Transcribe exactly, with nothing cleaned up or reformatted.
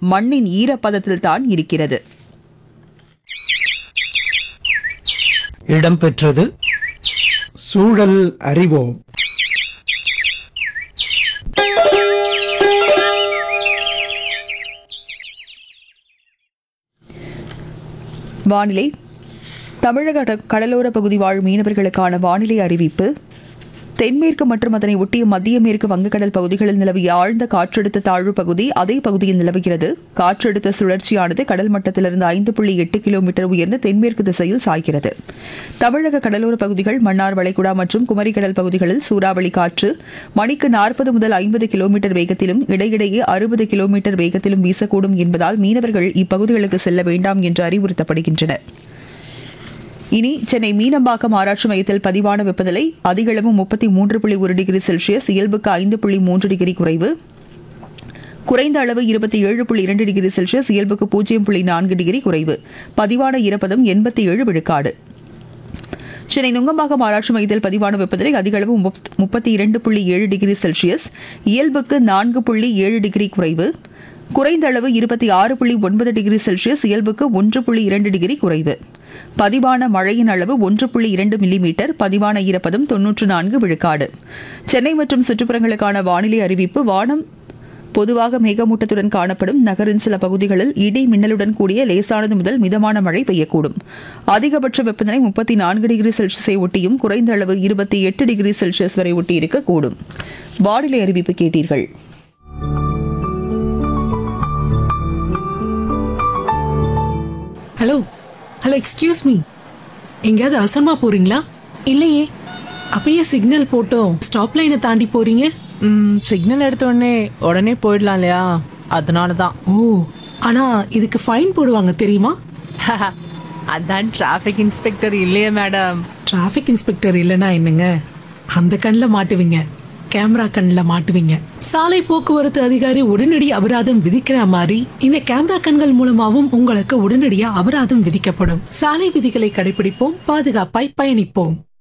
மண்ணின் ஈரப்பதத்தில் தான் இருக்கிறது. இடம்பெற்றது சூழல் அறிவோம். வானிலை. தமிழக கடலோர பகுதி வாழ் மீனவர்களுக்கான வானிலை அறிவிப்பு. தென்மேற்கு மற்றும் அதனை ஒட்டிய மத்திய மேற்கு வங்கக்கடல் பகுதிகளில் நிலவிய ஆழ்ந்த காற்றழுத்த தாழ்வு பகுதி அதே பகுதியில் நிலவுகிறது. காற்றழுத்த சுழற்சியானது கடல் மட்டத்திலிருந்து ஐந்து புள்ளி எட்டு கிலோமீட்டர் உயர்ந்து தென்மேற்கு திசையில் சாய்கிறது. தமிழக கடலோர பகுதிகள், மன்னார் வளைகுடா மற்றும் குமரிக்கடல் பகுதிகளில் சூறாவளி காற்று மணிக்கு நாற்பது முதல் ஐம்பது கிலோமீட்டர் வேகத்திலும் இடையிடையே அறுபது கிலோமீட்டர் வேகத்திலும் வீசக்கூடும் என்பதால் மீனவர்கள் இப்பகுதிகளுக்கு செல்ல வேண்டாம் என்று அறிவுறுத்தப்படுகின்றனர். இனி சென்னை மீனம்பாக்கம் ஆராய்ச்சி மையத்தில் பதிவான வெப்பநிலை அதிகளவு முப்பத்தி மூன்று புள்ளி ஒரு டிகிரி செல்சியஸ், இயல்புக்கு ஐந்து புள்ளி மூன்று டிகிரி குறைவு. குறைந்த அளவு இருபத்தி ஏழு புள்ளி இரண்டு டிகிரி செல்சியஸ், இயல்புக்கு பூஜ்ஜியம் புள்ளி நான்கு டிகிரி குறைவு. பதிவான ஈரப்பதம் எண்பத்தி ஏழு விழுக்காடு. சென்னை நுங்கம்பாக்கம் ஆராய்ச்சி மையத்தில் பதிவான வெப்பநிலை அதிகளவு முப்பத்தி இரண்டு புள்ளி ஏழு டிகிரி செல்சியஸ், இயல்புக்கு நான்கு புள்ளி ஏழு டிகிரி குறைவு. குறைந்த அளவு இருபத்தி ஆறு புள்ளி ஒன்பது டிகிரி செல்சியஸ், இயல்புக்கு ஒன்று புள்ளி இரண்டு டிகிரி குறைவு. பதிவான மழையின் அளவு ஒன்று புள்ளி இரண்டு மில்லிமீட்டர். பதிவான ஈரப்பதம் தொன்னூற்று நான்கு விழுக்காடு. சென்னை மற்றும் சுற்றுப்புறங்களுக்கான வானிலை அறிவிப்பு. வானம் பொதுவாக மேகமூட்டத்துடன் காணப்படும். நகரின் சில பகுதிகளில் இடி மின்னலுடன் கூடிய லேசானது முதல் மிதமான மழை பெய்யக்கூடும். அதிகபட்ச வெப்பநிலை முப்பத்தி நான்கு டிகிரி செல்சியஸை ஒட்டியும் குறைந்த அளவு இருபத்தி எட்டு டிகிரி செல்சியஸ் வரை ஒட்டியிருக்கக்கூடும். வானிலை அறிவிப்பு கேட்டீர்கள். ஹலோ ஹலோ எக்ஸ்கியூஸ் மீ, எங்கேயாவது அவசரமா போறீங்களா? இல்லையே. அப்பயே சிக்னல் போட்டோம் ஸ்டாப் லைனை தாண்டி போறீங்க. ம் சிக்னல் எடுத்த உடனே உடனே போயிடலாம் இல்லையா, அதனால தான். ஓ, ஆனா இதுக்கு ஃபைன் போடுவாங்க தெரியுமா? அதான் டிராஃபிக் இன்ஸ்பெக்டர் இல்லையே மேடம். டிராஃபிக் இன்ஸ்பெக்டர் இல்லைன்னா என்னங்க, அந்த கண்ணில் மாட்டுவீங்க, கேமரா கண்ணில் மாட்டுவீங்க. சாலை போக்குவரத்து அதிகாரி உடனடி அபராதம் விதிக்கிற மாதிரி இந்த கேமரா கண்கள் மூலமாவும் உங்களுக்கு உடனடியா அபராதம் விதிக்கப்படும். சாலை விதிகளை கடைபிடிப்போம், பாதுகாப்பாய் பயணிப்போம்.